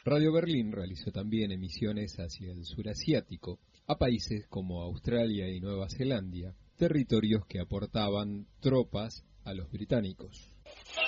Radio Berlín realizó también emisiones hacia el surasiático, a países como Australia y Nueva Zelanda, territorios que aportaban tropas a los británicos.